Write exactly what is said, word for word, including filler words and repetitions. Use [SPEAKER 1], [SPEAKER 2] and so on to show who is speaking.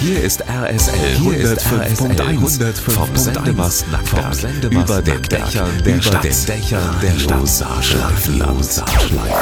[SPEAKER 1] Hier ist R S L hundertfünf Punkt eins vom Sendemast Nackdach über den Dächern der Stadt. Der Stadt.